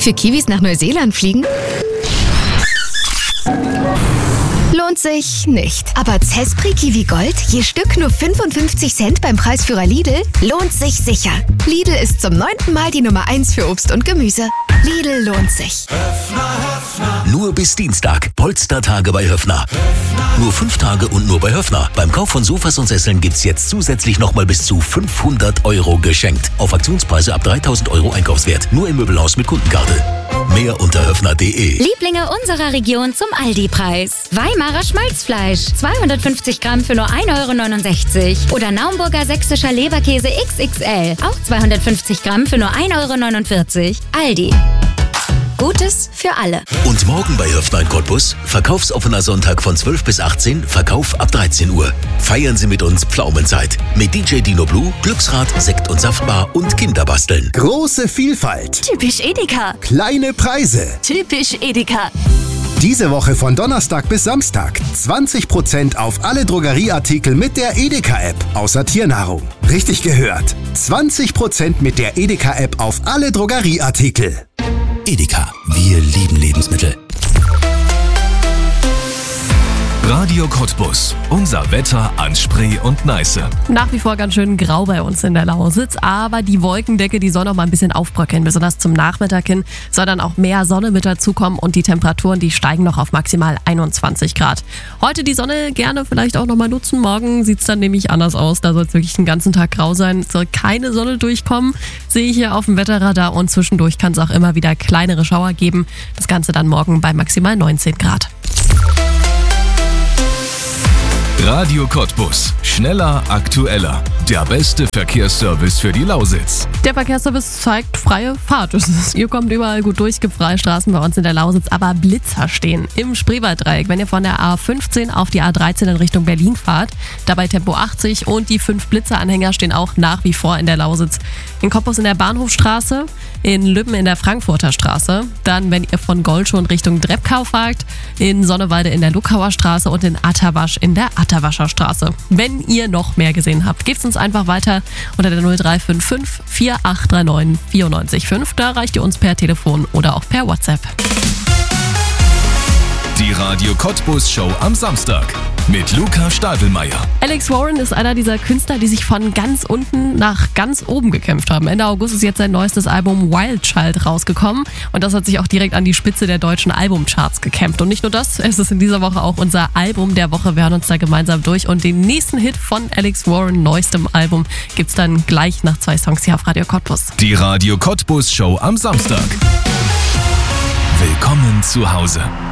Für Kiwis nach Neuseeland fliegen? Lohnt sich nicht. Aber Zespri Kiwi Gold, je Stück nur 55 Cent beim Preisführer Lidl, lohnt sich sicher. Lidl ist zum 9. Mal die Nummer 1 für Obst und Gemüse. Lidl lohnt sich. Nur bis Dienstag. Polstertage bei Höffner. Nur 5 Tage und nur bei Höffner. Beim Kauf von Sofas und Sesseln gibt's jetzt zusätzlich nochmal bis zu 500 € geschenkt. Auf Aktionspreise ab 3.000 € Einkaufswert. Nur im Möbelhaus mit Kundenkarte. Mehr unter höffner.de. Lieblinge unserer Region zum Aldi-Preis. Weimarer Schmalzfleisch. 250 Gramm für nur 1,69 € Oder Naumburger sächsischer Leberkäse XXL. Auch 250 Gramm für nur 1,49 €. Aldi. Gutes für alle. Und morgen bei Höffner in Cottbus, verkaufsoffener Sonntag von 12 bis 18, Verkauf ab 13 Uhr. Feiern Sie mit uns Pflaumenzeit. Mit DJ Dino Blue, Glücksrad, Sekt- und Saftbar und Kinderbasteln. Große Vielfalt. Typisch Edeka. Kleine Preise. Typisch Edeka. Diese Woche von Donnerstag bis Samstag 20% auf alle Drogerieartikel mit der Edeka-App, außer Tiernahrung. Richtig gehört. 20% mit der Edeka-App auf alle Drogerieartikel. Edeka, wir lieben Lebensmittel. Radio Cottbus. Unser Wetter an Spree und Neiße. Nach wie vor ganz schön grau bei uns in der Lausitz, aber die Wolkendecke, die soll noch mal ein bisschen aufbröckeln. Besonders zum Nachmittag hin soll dann auch mehr Sonne mit dazukommen und die Temperaturen, die steigen noch auf maximal 21 Grad. Heute die Sonne gerne vielleicht auch noch mal nutzen. Morgen sieht es dann nämlich anders aus. Da soll es wirklich den ganzen Tag grau sein. Es soll keine Sonne durchkommen, sehe ich hier auf dem Wetterradar. Und zwischendurch kann es auch immer wieder kleinere Schauer geben. Das Ganze dann morgen bei maximal 19 Grad. Radio Cottbus. Schneller, aktueller. Der beste Verkehrsservice für die Lausitz. Der Verkehrsservice zeigt freie Fahrt. Ihr kommt überall gut durch, gibt freie Straßen bei uns in der Lausitz, aber Blitzer stehen im Spreewalddreieck. Wenn ihr von der A15 auf die A13 in Richtung Berlin fahrt, dabei Tempo 80 und die 5 Blitzeranhänger stehen auch nach wie vor in der Lausitz. In Cottbus in der Bahnhofstraße, in Lübben in der Frankfurter Straße, dann wenn ihr von Goldschon Richtung Dreppkau fahrt, in Sonnewalde in der Luckauer Straße und in Atterwasch in der Atterwascher Straße. Wenn ihr noch mehr gesehen habt, gebt es uns einfach weiter unter der 0355 4839 94,5. Da erreicht ihr uns per Telefon oder auch per WhatsApp. Die Radio Cottbus Show am Samstag mit Luca Stadelmeier. Alex Warren ist einer dieser Künstler, die sich von ganz unten nach ganz oben gekämpft haben. Ende August ist jetzt sein neuestes Album Wild Child rausgekommen und das hat sich auch direkt an die Spitze der deutschen Albumcharts gekämpft. Und nicht nur das, es ist in dieser Woche auch unser Album der Woche. Wir hören uns da gemeinsam durch und den nächsten Hit von Alex Warren, neuestem Album, gibt's dann gleich nach 2 Songs hier auf Radio Cottbus. Die Radio Cottbus Show am Samstag. Willkommen zu Hause.